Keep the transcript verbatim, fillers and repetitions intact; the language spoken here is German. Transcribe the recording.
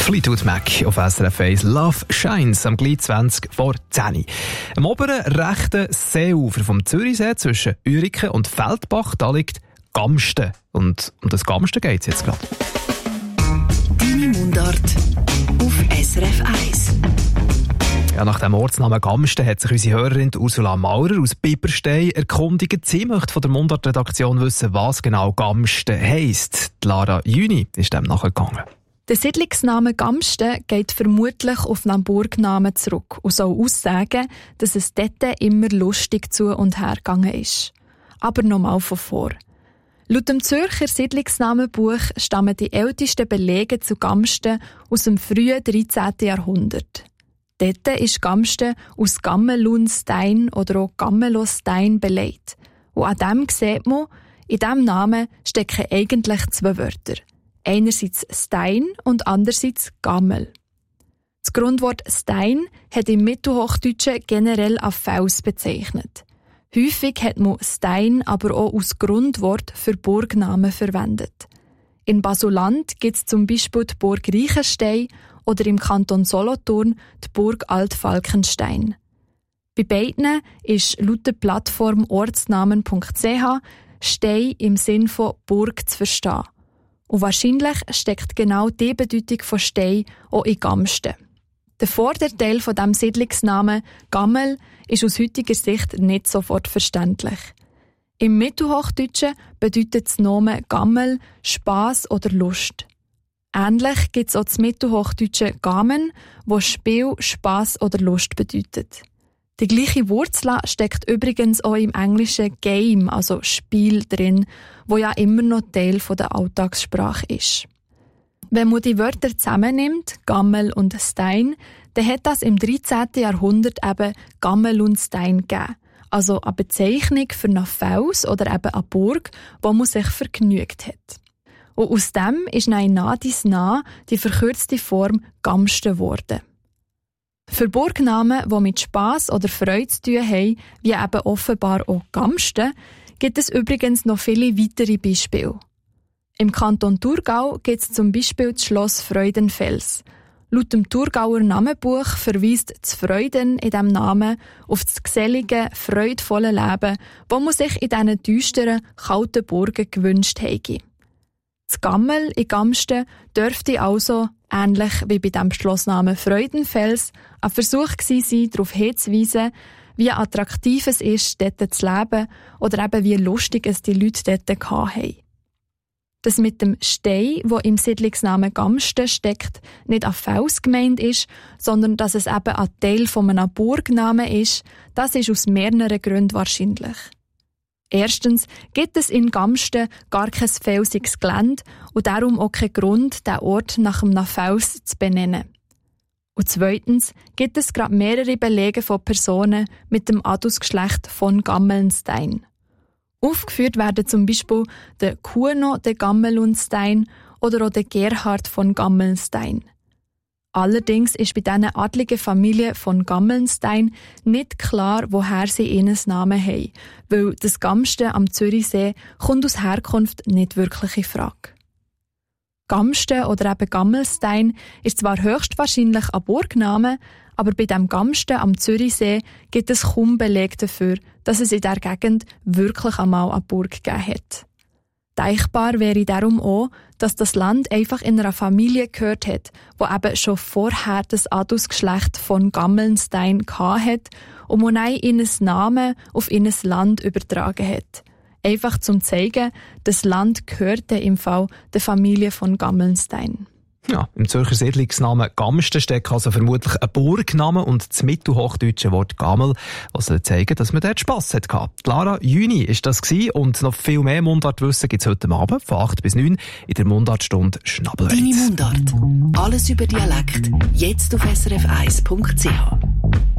Fleetwood Mac auf S R F eins. Love Shines am gleich zwanzig vor zehn. Am oberen rechten Seeufer vom Zürichsee zwischen Uriken und Feldbach, da liegt Gamsten. Und um das Gamsten geht es jetzt gerade. Deine Mundart auf S R F eins. Ja, nach dem Ortsnamen Gamsten hat sich unsere Hörerin Ursula Maurer aus Biberstein erkundigt. Sie möchte von der Mundart-Redaktion wissen, was genau Gamsten heisst. Lara Jüni ist dem nachgegangen. Der Siedlungsname Gamsten geht vermutlich auf einen Burgnamen zurück und soll aussagen, dass es dort immer lustig zu und her gegangen ist. Aber nochmal von vor. Laut dem Zürcher Siedlungsnamenbuch stammen die ältesten Belege zu Gamsten aus dem frühen dreizehnten Jahrhundert. Dort ist Gamsten aus Gammelunstein oder auch Gammelostein belegt. Und an dem sieht man, in diesem Namen stecken eigentlich zwei Wörter. Einerseits Stein und andererseits Gammel. Das Grundwort Stein hat im Mittelhochdeutschen generell als Fels bezeichnet. Häufig hat man Stein aber auch als Grundwort für Burgnamen verwendet. In Basel-Land gibt es zum Beispiel die Burg Reichenstein oder im Kanton Solothurn die Burg Altfalkenstein. Bei beiden ist laut der Plattform ortsnamen punkt c h Stein im Sinn von Burg zu verstehen. Und wahrscheinlich steckt genau die Bedeutung von Stein auch in Gamsten. Der Vorderteil von diesem Siedlungsnamen Gammel ist aus heutiger Sicht nicht sofort verständlich. Im Mittelhochdeutschen bedeutet das Nomen Gammel Spass oder Lust. Ähnlich gibt es auch das Mittelhochdeutsche Gamen, wo Spiel, Spass oder Lust bedeutet. Die gleiche Wurzel steckt übrigens auch im englischen Game, also Spiel, drin, wo ja immer noch Teil der Alltagssprache ist. Wenn man die Wörter zusammennimmt, Gammel und Stein, dann hat das im dreizehnten Jahrhundert eben Gammel und Stein gegeben. Also eine Bezeichnung für einen Fels oder eben eine Burg, wo man sich vergnügt hat. Und aus dem ist nach nah dies nah die verkürzte Form Gamsten geworden. Für Burgnamen, die mit Spass oder Freude zu tun haben, wie eben offenbar auch Gamsten, gibt es übrigens noch viele weitere Beispiele. Im Kanton Thurgau gibt es zum Beispiel das Schloss Freudenfels. Laut dem Thurgauer Namenbuch verweist das Freuden in diesem Namen auf das gesellige, freudvolle Leben, das man sich in diesen düsteren, kalten Burgen gewünscht hätte. Das Gammel in Gamsten dürfte also, ähnlich wie bei dem Schlossnamen Freudenfels, ein Versuch gewesen sein, darauf hinzuweisen, wie attraktiv es ist, dort zu leben oder eben wie lustig es die Leute dort hatten. Dass mit dem Stein, wo im Siedlungsnamen Gamsten steckt, nicht ein Fels gemeint ist, sondern dass es eben ein Teil von einem Burgnamen ist, das ist aus mehreren Gründen wahrscheinlich. Erstens gibt es in Gamsten gar kein felsiges Gelände und darum auch keinen Grund, den Ort nach einem Fels zu benennen. Und zweitens gibt es gerade mehrere Belege von Personen mit dem Adelsgeschlecht von Gammelnstein. Aufgeführt werden zum Beispiel der Kuno de Gammelunstein oder auch der Gerhard von Gammelnstein. Allerdings ist bei diesen adligen Familie von Gammelnstein nicht klar, woher sie ihren Namen haben, weil das Gamsten am Zürichsee kommt aus Herkunft nicht wirklich in Frage. Gamsten oder eben Gammelstein ist zwar höchstwahrscheinlich ein Burgname, aber bei dem Gamsten am Zürichsee gibt es kaum Belege dafür, dass es in dieser Gegend wirklich einmal eine Burg gegeben hat. Denkbar wäre darum auch, dass das Land einfach in einer Familie gehört hat, wo eben schon vorher das Adelsgeschlecht von Gammelnstein hatte und man dann ihren Namen auf ihr Land übertragen hat. Einfach zum zeigen, das Land gehörte im Fall der Familie von Gammelnstein. Ja, im Zürcher Siedlungsnamen Gamsten steckt also vermutlich ein Burgname und das mittelhochdeutsche Wort Gammel, was soll zeigen, dass man dort Spass hatte. Lara Jüni war das gewesen und noch viel mehr Mundartwissen gibt es heute Abend von acht bis neun in der Mundartstunde Schnabelweit. Deine Mundart. Alles über Dialekt. Jetzt auf S R F eins punkt c h.